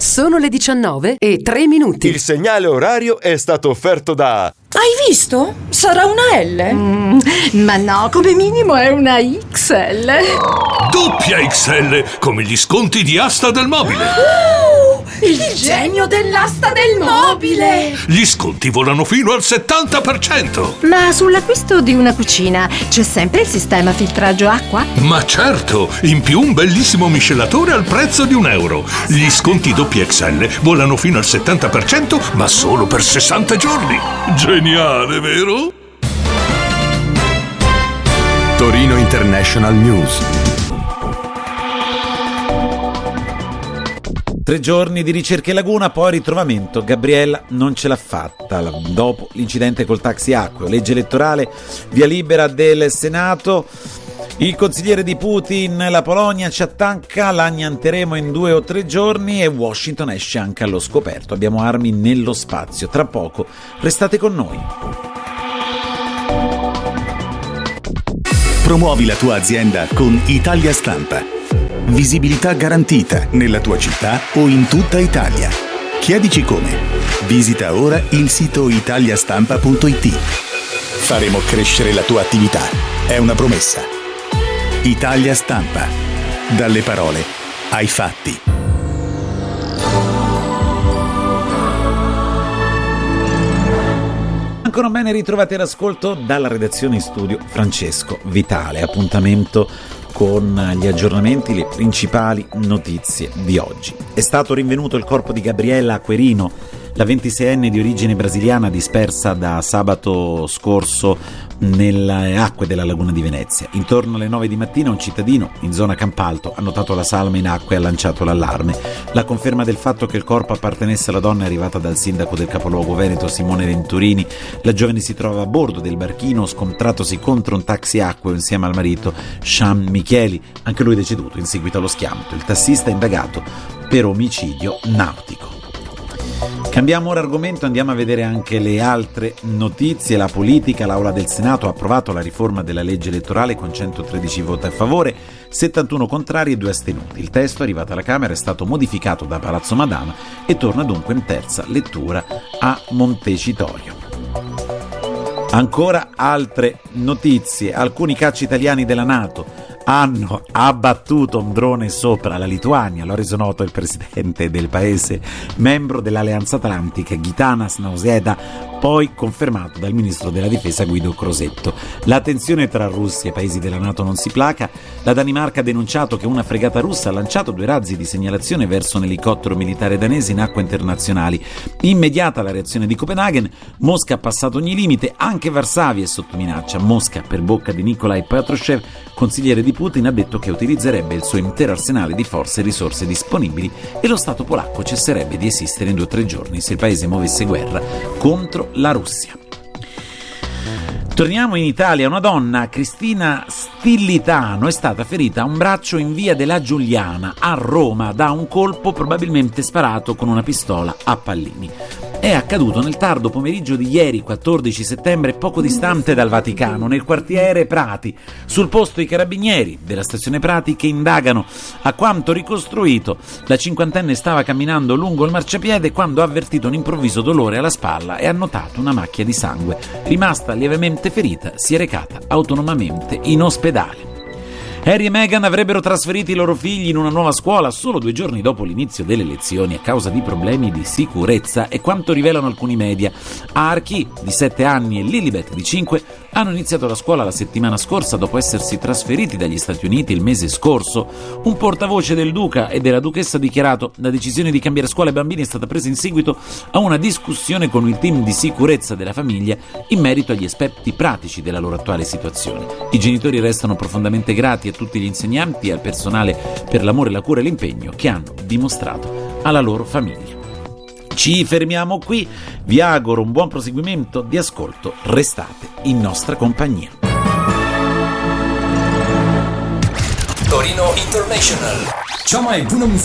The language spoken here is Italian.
Sono le 19:03. Il segnale orario è stato offerto da... Hai visto? Sarà una L? Ma no, come minimo è una XL. Doppia XL, come gli sconti di Asta del Mobile. Il genio dell'asta del mobile! Gli sconti volano fino al 70%. Ma sull'acquisto di una cucina c'è sempre il sistema filtraggio acqua? Ma certo, in più un bellissimo miscelatore al prezzo di €1. Gli sconti doppia XL volano fino al 70%, ma solo per 60 giorni. Geniale, vero? Torino International News. 3 giorni di ricerche in laguna, poi ritrovamento. Gabriella non ce l'ha fatta dopo l'incidente col taxi acqueo. Legge elettorale, via libera del Senato. Il consigliere di Putin, la Polonia ci attacca, l'annianteremo in 2 o 3 giorni e Washington esce anche allo scoperto. Abbiamo armi nello spazio. Tra poco restate con noi. Promuovi la tua azienda con Italia Stampa. Visibilità garantita nella tua città o in tutta Italia. Chiedici come. Visita ora il sito italiastampa.it. Faremo crescere la tua attività. È una promessa. Italia Stampa. Dalle parole ai fatti. Ancora bene ritrovati all'ascolto dalla redazione in studio Francesco Vitale. Appuntamento con gli aggiornamenti, le principali notizie di oggi. È stato rinvenuto il corpo di Gabriella Aquerino, la 26enne di origine brasiliana dispersa da sabato scorso nelle acque della laguna di Venezia. Intorno alle 9 di mattina un cittadino in zona Campalto ha notato la salma in acqua e ha lanciato l'allarme. La conferma del fatto che il corpo appartenesse alla donna è arrivata dal sindaco del capoluogo veneto Simone Venturini. La giovane si trova a bordo del barchino scontratosi contro un taxi acqueo insieme al marito Sean Micheli, anche lui deceduto in seguito allo schianto. Il tassista è indagato per omicidio nautico. Cambiamo ora argomento, andiamo a vedere anche le altre notizie. La politica, l'Aula del Senato ha approvato la riforma della legge elettorale con 113 voti a favore, 71 contrari e 2 astenuti. Il testo, arrivato alla Camera, è stato modificato da Palazzo Madama e torna dunque in terza lettura a Montecitorio. Ancora altre notizie. Alcuni cacci italiani della NATO hanno abbattuto un drone sopra la Lituania, lo ha reso noto il presidente del paese membro dell'Alleanza Atlantica Gitanas Nausėda, poi confermato dal ministro della difesa Guido Crosetto. La tensione tra Russia e paesi della NATO non si placa. La Danimarca ha denunciato che una fregata russa ha lanciato 2 razzi di segnalazione verso un elicottero militare danese in acque internazionali. Immediata la reazione di Copenaghen, Mosca ha passato ogni limite, anche Varsavia è sotto minaccia. Mosca, per bocca di Nikolai Patrushev, consigliere di Putin, ha detto che utilizzerebbe il suo intero arsenale di forze e risorse disponibili e lo Stato polacco cesserebbe di esistere in 2 o 3 giorni se il paese muovesse guerra contro la Russia. Torniamo in Italia. Una donna, Cristina Stillitano, è stata ferita a un braccio in via della Giuliana a Roma da un colpo probabilmente sparato con una pistola a pallini. È accaduto nel tardo pomeriggio di ieri, 14 settembre, poco distante dal Vaticano, nel quartiere Prati. Sul posto i carabinieri della stazione Prati che indagano. A quanto ricostruito, la cinquantenne stava camminando lungo il marciapiede quando ha avvertito un improvviso dolore alla spalla e ha notato una macchia di sangue. Rimasta lievemente ferita, si è recata autonomamente in ospedale. Harry e Meghan avrebbero trasferito i loro figli in una nuova scuola solo 2 giorni dopo l'inizio delle lezioni a causa di problemi di sicurezza, e quanto rivelano alcuni media. Archie, di 7 anni, e Lilibet, di 5, hanno iniziato la scuola la settimana scorsa dopo essersi trasferiti dagli Stati Uniti il mese scorso. Un portavoce del duca e della duchessa ha dichiarato: la decisione di cambiare scuola ai bambini è stata presa in seguito a una discussione con il team di sicurezza della famiglia in merito agli aspetti pratici della loro attuale situazione. I genitori restano profondamente grati a tutti gli insegnanti e al personale per l'amore, la cura e l'impegno che hanno dimostrato alla loro famiglia. Ci fermiamo qui, vi auguro un buon proseguimento di ascolto, restate in nostra compagnia. Torino International. Ciao, mai bună